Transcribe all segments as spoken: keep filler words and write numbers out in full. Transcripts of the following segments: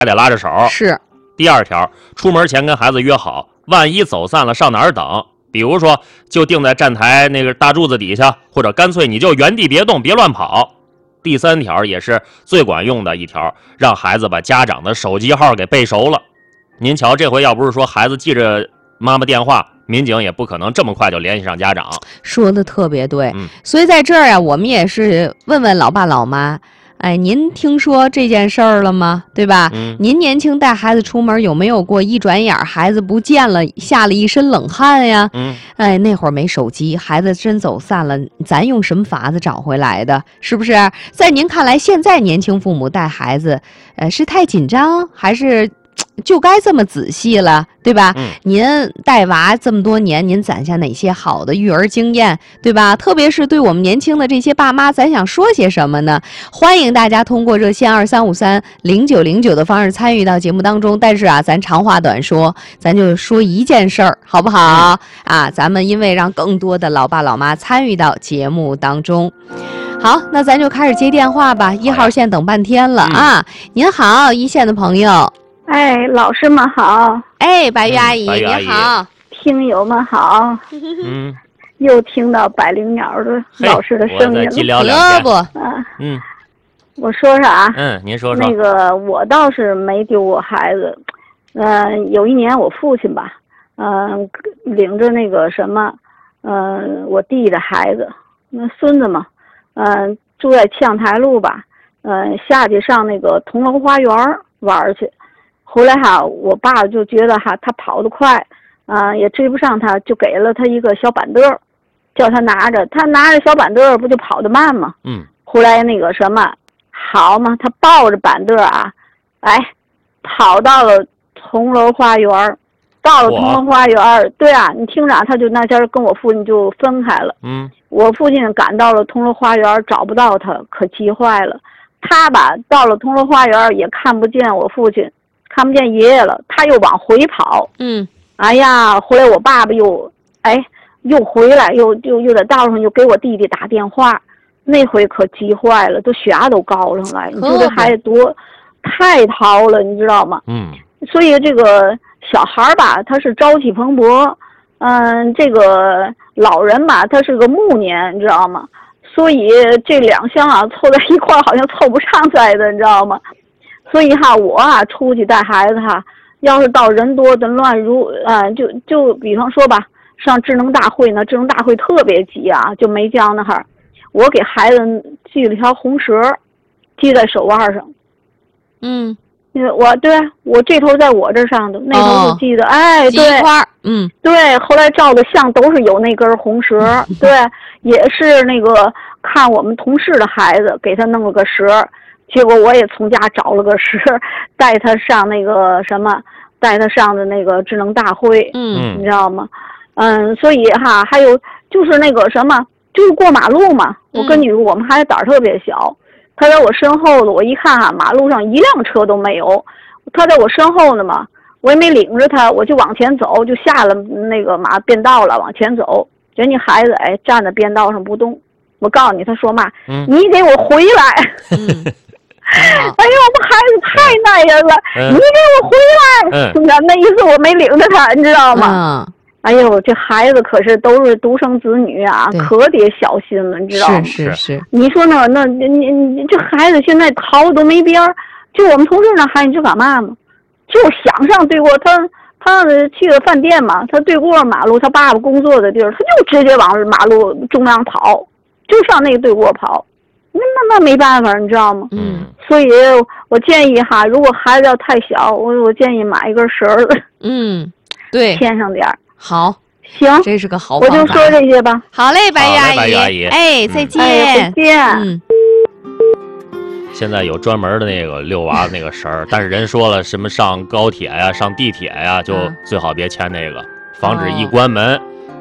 还得拉着手。 是。 第二条，出门前跟孩子约好，万一走散了上哪儿等，比如说就定在站台那个大柱子底下，或者干脆你就原地别动，别乱跑。第三条也是最管用的一条，让孩子把家长的手机号给背熟了。您瞧，这回要不是说孩子记着妈妈电话，民警也不可能这么快就联系上家长。 说的特别对。 嗯， 所以在这儿啊，我们也是问问老爸老妈，哎，您听说这件事儿了吗？对吧？ 嗯， 您年轻带孩子出门有没有过一转眼孩子不见了，吓了一身冷汗呀？ 嗯， 哎，那会儿没手机，孩子真走散了，咱用什么法子找回来的？是不是？在您看来，现在年轻父母带孩子，呃，是太紧张，还是就该这么仔细了，对吧？ 嗯， 您带娃这么多年，您攒下哪些好的育儿经验，对吧？特别是对我们年轻的这些爸妈，咱想说些什么呢？欢迎大家通过热线二三五三零九零九的方式参与到节目当中。但是啊，咱长话短说，咱就说一件事儿，好不好？啊，咱们因为让更多的老爸老妈参与到节目当中。好，那咱就开始接电话吧。一号线等半天了啊！您好，一线的朋友。 哎，老师们好！ 哎，白玉阿姨， 嗯、 你好， 听友们好。 嗯， 又听到百灵鸟的老师的声音了， 可不？ 啊， 嗯， 我说啥？ 嗯，您说说。 那个我倒是没丢过孩子，嗯、呃，有一年我父亲吧，嗯、呃，领着那个什么，嗯、呃，我弟的孩子，那孙子嘛，嗯、呃，住在炝台路吧，嗯、呃，下去上那个铜楼花园玩去。后来哈，我爸就觉得哈，他跑得快，啊、呃，也追不上他，就给了他一个小板凳，叫他拿着。他拿着小板凳，不就跑得慢吗？ 嗯。 后来那个什么，好嘛，他抱着板凳啊，哎，跑到了铜楼花园，到了铜楼花园，对啊，你听着，他就那天跟我父亲就分开了。 嗯。 我父亲赶到了铜楼花园，找不到他，可急坏了。他吧，到了铜楼花园也看不见我父亲。看不见爷爷了，他又往回跑。 嗯， 哎呀，后来我爸爸又，哎，又回来，又又又在道上又给我弟弟打电话，那回可急坏了，都血压都高上来。你说这孩子多，太淘了，你知道吗？ 嗯。 所以这个小孩吧，他是朝气蓬勃，嗯，这个老人吧，他是个暮年，你知道吗？所以这两项啊凑在一块儿，好像凑不上来的，你知道吗？所以哈，我啊出去带孩子哈，要是到人多的乱如，呃，就就比方说吧，上智能大会呢，智能大会特别挤啊，就没讲那哈儿，我给孩子系了条红绳，系在手腕上。 嗯， 因为我对我这头在我这上的，那头就系的，哦、哎，对， 一块儿，嗯， 对。后来照的相都是有那根红绳，对，也是那个看我们同事的孩子给他弄了个绳。结果我也从家找了个绳，带他上那个什么，带他上的那个智能大会， 嗯， 你知道吗？嗯，所以哈，还有就是那个什么，就是过马路嘛。我跟你说，我们孩子胆儿特别小，他在我身后的，我一看哈，马路上一辆车都没有，他在我身后呢嘛，我也没领着他，我就往前走，就下了那个马变道了，往前走。人家孩子哎站在变道上不动，我告诉你，他说嘛， 嗯、 你给我回来。 嗯哎呦，我们孩子太耐人了！ 嗯、 你给我回来！ 嗯、 那意思我没领着他，你知道吗？ 嗯、 哎呦，这孩子可是都是独生子女啊，可得小心了，你知道吗？ 是是是。 你说那那你你这孩子现在逃都没边儿，就我们同事那孩子，你知道干嘛吗？就想上对过他，他去了饭店嘛，他对过马路，他爸爸工作的地儿，他就直接往马路中央跑，就上那个对过跑。那那那没办法，你知道吗？ 嗯， 所以我建议哈，如果孩子要太小，我我建议买一根绳儿， 嗯，对， 牵上点儿。 好， 行， 这是个好方法。 我就说这些吧。 好嘞，白玉阿姨， 白玉阿姨， 哎，再见， 哎、再见。 嗯。 现在有专门的那个遛娃的那个绳儿，但是人说了，什么上高铁呀、上地铁呀，就最好别牵那个，防止一关门，他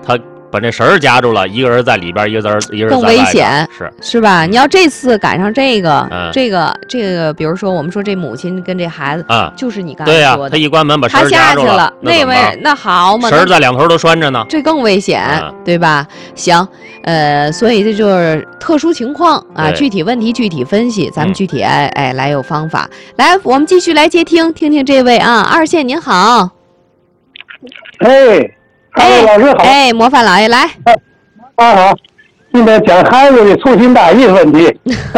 把那绳儿夹住了，一个人在里边，一个人一个人在更危险， 是是吧？你要这次赶上这个， 嗯、 这个这个，比如说我们说这母亲跟这孩子， 啊、嗯， 就是你刚才对呀、 说的， 他一关门把绳他儿夹住下去了，那位那好嘛， 绳在两头都拴着呢， 这更危险， 嗯、 对吧？行，呃，所以这就是特殊情况啊，具体问题具体分析，咱们具体哎、嗯、哎来有方法。来，我们继续来接听，听听这位啊，二线您好。 哎，哎，老师好。 哎，模范老爷来。 啊好，今天讲孩子的粗心大意问题。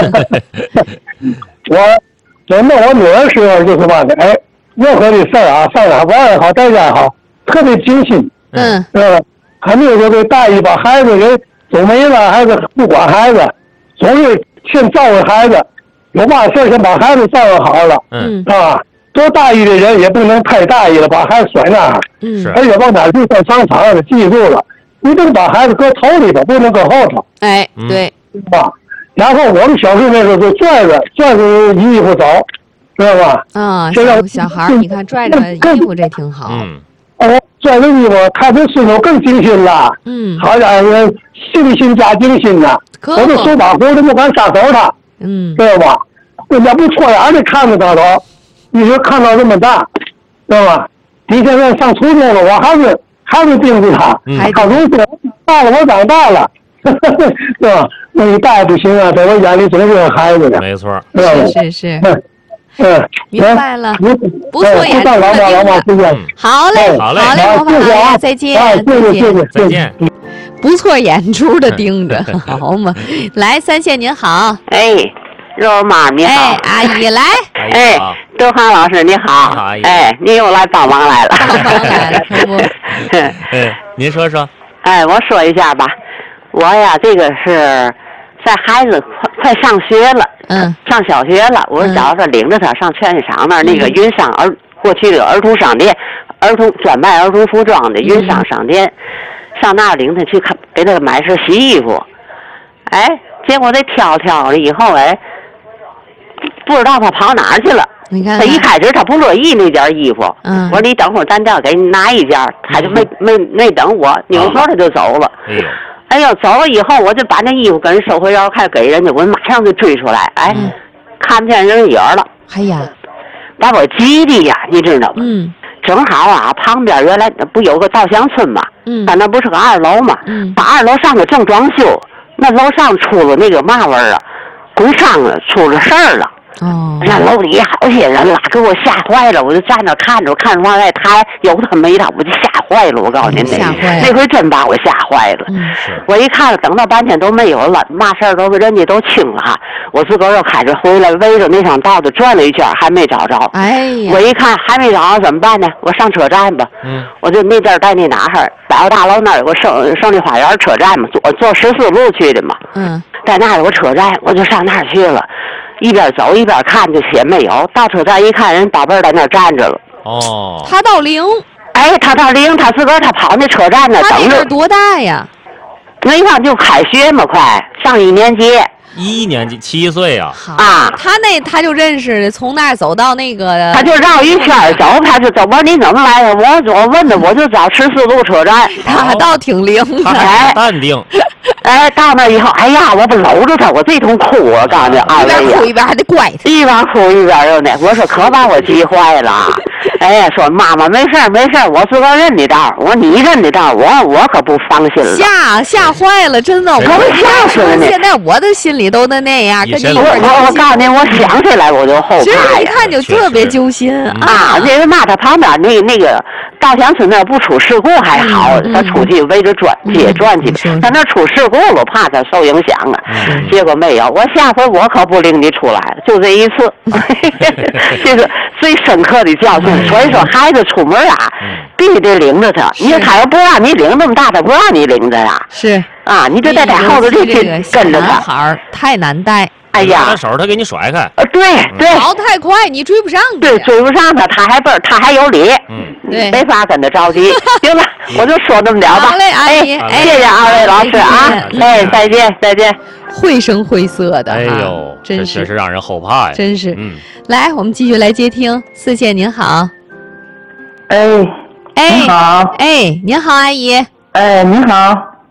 我在弄我女儿时候就是嘛的，哎，任何的事儿啊，上哪玩也好，在家也好，特别精心。 嗯。 呃，还没有说这大意把孩子给走没了，还是不管孩子，总是先照顾孩子，有嘛事先把孩子照顾好了。 嗯。 啊。多大意的人也不能太大意了，把孩子甩那儿。 嗯， 而且往哪去上商场的，记住了，你得把孩子搁头里头，不能搁后头。 哎，对， 对吧？然后我们小时候那时候就拽着拽着衣服走，知道吧？ 啊，小小孩儿，你看拽着衣服这挺好。 嗯。 哦，拽着衣服，他这孙子更精心了。 嗯。 好家伙，精心加精心呐！我这手把活都不敢撒手他。 嗯。 知道吧？人家不戳眼的看着他都。一直看到这么大，知道吧？你现在上初中了，我还是还是盯着他。 嗯、 他总说大了，我长大了，对吧？那你大也不行啊，在我眼里总是有孩子的。 没错， 是是是。 嗯嗯， 明白了。不错，也不当老马老马出现。 好嘞，好嘞，模范老爷，再见， 再见，谢谢， 再见。 不错，眼珠的盯着，好嘛。来，三线您好。 哎。肉妈你好， 哎，阿姨来， 哎，德华老师你好，哎，您又来帮忙来了， 帮忙来了，可不？ 哎，您说说， 哎，我说一下吧，我呀，这个是在孩子快快上学了， 嗯， 上小学了，我是早上领着他上劝业场那儿那个云商儿，过去的儿童商店，儿童专卖儿童服装的云商商店，上那儿领他去看，给他买身洗衣服，哎，结果这挑挑了以后，哎。不知道他跑哪儿去了。 你看， 他一开始他不乐意那件衣服， 嗯， 我说你等会儿咱这给你拿一件，他就没没没等我，扭头他就走了。 哎呦， 哎呦，走了以后我就把那衣服跟人收回，要开始给人家，我马上就追出来，哎， 嗯、 看不见人影了。 哎呀， 把我急的呀，你知道吗？ 嗯， 正好啊，旁边原来不有个稻香村嘛， 嗯， 他那不是个二楼嘛， 嗯， 把二楼上的正装修，那楼上出了那个嘛味儿啊，工商了出了事儿了。 哦， 那楼里好些人了，给我吓坏了，我就站那看着，看着往外抬，有他没他，我就吓坏了。我告诉您，那那回真把我吓坏了。 嗯， 我一看，等到半天都没有了，嘛事儿都人家都清了哈。我自个儿又开始回来，围着那条道子转了一圈，还没找着。 哎呀， 我一看还没找着，怎么办呢？我上车站吧。 嗯， 我就那边在那哪儿，百货大楼那儿有个胜胜利花园车站嘛，坐坐十四路去的嘛。 嗯， 在那儿有个车站，我就上那儿去了。一边走一边看，就写没有。到车站一看，人宝贝儿在那儿站着了。 哦， 他到零。 哎，他到零，他自个儿他跑那车站那等着。 他多大呀？ 那一看就开学嘛，快上一年级。 一年级七岁啊！ 啊， 他那他就认识，从那儿走到那个， 他就绕一圈走，他就走。我说你怎么来的？我我问的，我就找十四路车站。 他倒挺灵的， 哎，淡定。 哎，到那以后，哎呀，我不搂着他，我这通哭，我告诉你， 一边哭一边还得怪他， 一边哭一边又那，我说可把我急坏了。哎呀，说妈妈没事没事，我自个儿认的道。我说你认的道，我我可不放心了。 吓吓坏了，真的，我吓死了。 现在我的心里都得那样，跟你我我我告诉你，我想起来我就后怕。 其实一看就特别揪心啊！那个嘛，他旁边那那个稻香村那不出事故还好，他出去围着转街转去，他那出事故我怕他受影响啊。结果没有，我下回我可不领你出来了，就这一次，这是最深刻的教训。所以说，孩子出门啊，必须得领着他。你说他要不让你领那么大，他不让你领着呀。 是啊，你就在他后头就去跟着他。 孩儿太难带。 哎呀， 他手他给你甩开。 呃，对对， 跑太快，你追不上他。 对，追不上他，他还笨，他还有理。 嗯， 对， 没法跟他着急。行了，我就说这么点吧。 好嘞，阿姨， 哎，谢谢二位老师啊。哎，再见，再见。 绘声绘色的， 哎呦， 真是真是让人后怕呀。 真是。 嗯， 来，我们继续来接听四线，您好。 哎， 哎， 你好。 哎，您好，阿姨。 哎，你好。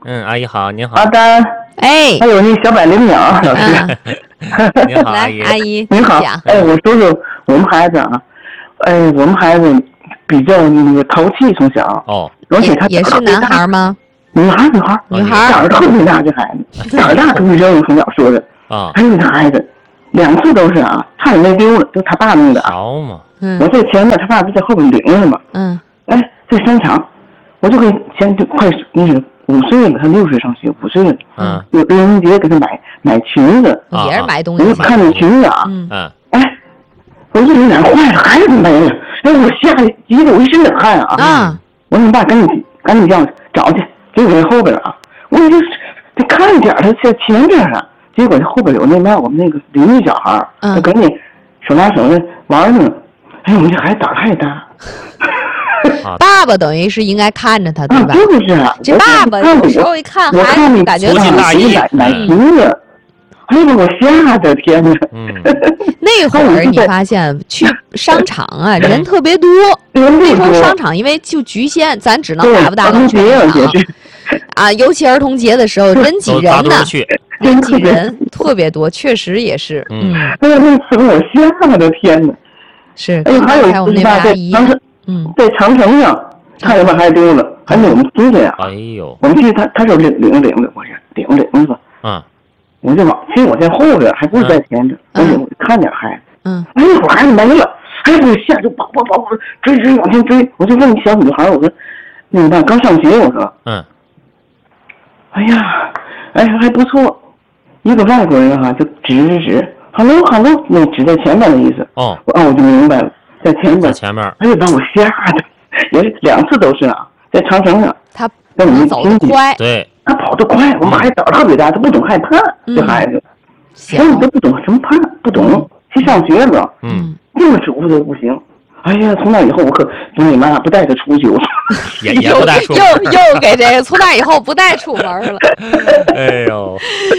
嗯，阿姨好，您好。 阿丹， 哎， 还有那小百灵鸟老师， 嗯、 您好， 来， 阿姨。 阿姨， 您好。哎，我说说我们孩子啊，哎，我们孩子比较那个淘气，从小哦， 而且他也是男孩吗？ 女孩，女孩， 女孩， 胆儿特别大，这孩子胆儿大出去扔，从小说的啊。 还有这孩子，两次都是啊，差点没丢了，都他爸弄的。 好嘛。 嗯。 我在前面，他爸不在后边领着嘛。 嗯。 哎，在商场，我就给前就快那是五岁了，他六岁上学，五岁了。 嗯。 有情人节给他买买裙子， 也是买东西。 我看那裙子啊， 嗯。 哎，我就有点坏了，孩子没了，哎，我吓得急得我一身冷汗啊。 啊。 我说你爸赶紧赶紧叫找去，结果在后边啊，我就得看点他在前边啊，结果后边有那边我们那个邻居小孩，他赶紧手拉手的玩呢。哎，我们这孩子胆太大。 爸爸等于是应该看着他，对吧？ 是不是啊？ 这爸爸有时候一看孩子，感觉粗心大意， 买买裙子，哎呦我吓得天哪！ 嗯， 那会儿你发现去商场啊，人特别多。那时候商场因为就局限，咱只能大不大能去商场啊。尤其儿童节的时候，人挤人呢，人挤人特别多，确实也是。嗯， 哎呀，那次我吓得天哪！ 是， 哎呦，还有一次吧，在长城，嗯，在长城上，差点把孩子丢了，还是我们亲戚呀。 哎呦， 我们去他，他说领领领的，我说领领子。 嗯。 我就往，其实我在后边，还不是在前边，我就看点孩子。 嗯。 哎，我孩子没了，哎，我吓就跑跑跑追追往前追，我就问小女孩，我说，那个刚上学，我说， 嗯。 哎呀，哎还不错，一个外国人哈就指指指。hello hello， 那指在前面的意思。 哦， 我哦我就明白了，在前面。 在前面。 哎呦，把我吓的，也是两次都是啊，在长城上。 他他走得快。 对。 他跑得快，我们孩子胆儿特别大，他不懂害怕， 嗯、 这孩子，小你都不懂什么怕，不懂，去上学了， 嗯， 就是嘱咐都不行。哎呀，从那以后我可跟你妈不带他出去， 也也不带出门，又又给这个从那以后不带出门了。 哎呦。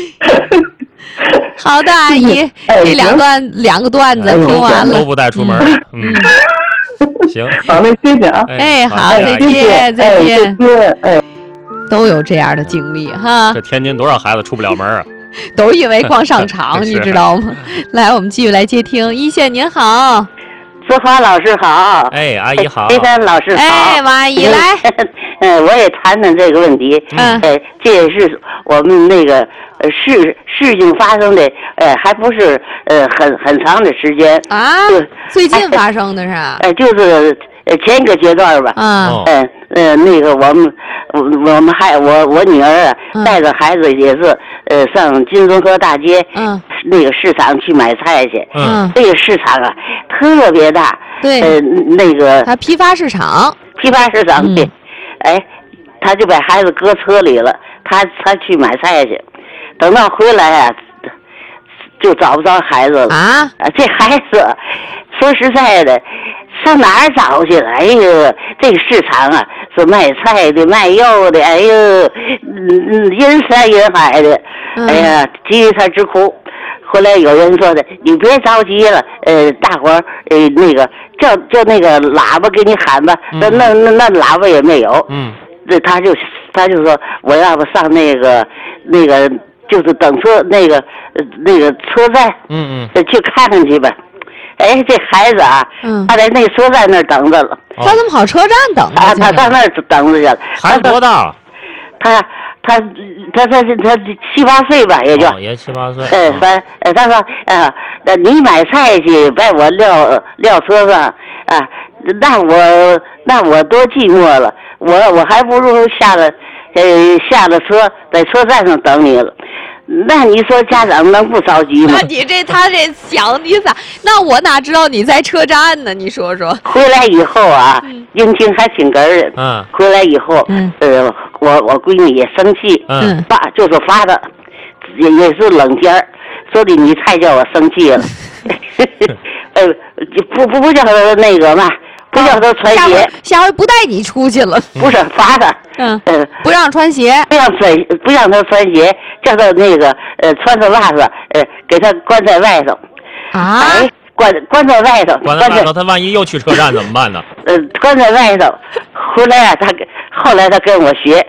好的，阿姨，这两段两个段子听完了， 都不带出门。嗯，行， 好嘞，谢谢啊。 哎，好，再见，再见。 哎， 都有这样的经历哈。 这天津多少孩子出不了门啊？ 都是因为逛商场，你知道吗？来，我们继续来接听一线，您好。 泽华老师好， 哎，阿姨好， 飞山老师好， 哎，王阿姨来， 嗯，我也谈谈这个问题， 嗯， 呃，这也是我们那个呃事事情发生的，呃，还不是呃很很长的时间啊，最近发生的是啊， 呃，就是呃前一个阶段吧， 啊， 嗯呃那个我们我我们还我我女儿啊带着孩子也是呃上金钟河大街， 嗯， 那个市场去买菜去， 嗯， 这个市场啊特别大， 对， 呃那个它批发市场， 批发市场去，哎，他就把孩子搁车里了，他他去买菜去，等到回来啊，就找不着孩子了啊！ 这孩子说实在的，上哪儿找去了？哎呦，这个市场啊，是卖菜的、卖肉的，哎呦，嗯嗯，人山人海的，哎呀，急他直哭。后来有人说的，你别着急了，呃，大伙儿呃那个叫叫那个喇叭给你喊吧，那那那那喇叭也没有， 嗯， 这他就他就说我要不上那个那个就是等车那个那个车站， 嗯嗯， 去看看去吧。哎，这孩子啊， 嗯， 他在那车站那儿等着了。 他怎么跑车站等着？ 他他到那儿等着去了。 孩子多大？ 他他他他他七八岁吧，也就也七八岁。 哎，反呃，他说啊，那你买菜去，把我撂撂车上啊，那我那我多寂寞了，我我还不如下了呃下了车在车站上等你了。那你说家长能不着急吗？ 那你这他这想你咋？那我哪知道你在车站呢？你说说。 回来以后啊，人情还挺哏儿的。 嗯。 回来以后， 嗯， 呃，我我闺女也生气， 嗯， 发就是发的，也也是冷尖儿，说的你太叫我生气了。呃，不不不叫他那个嘛。不叫他穿鞋， 下回不带你出去了。 不是罚他， 嗯，呃，不让穿鞋， 不让穿，不让他穿鞋，叫他那个呃穿着袜子，呃给他关在外头。 啊？ 哎，关关在外头， 关在外头，他万一又去车站怎么办呢？ 呃，关在外头，回来啊，他后来他跟我学，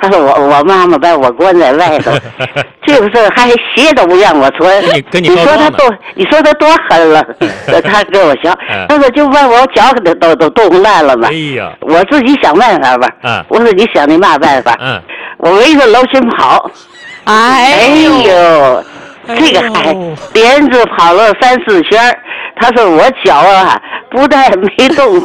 他说我我妈妈把我关在外头，这个事儿还鞋都不让我穿。 你跟你你说他多，你说他多狠了。他跟我笑，他说就问我脚都都都冻烂了嘛。 哎呀， 我自己想办法吧。 嗯， 我说你想你嘛办法？ 嗯， 我围着楼群跑。哎呦，这个还连着跑了三四圈。他说我脚啊不但没冻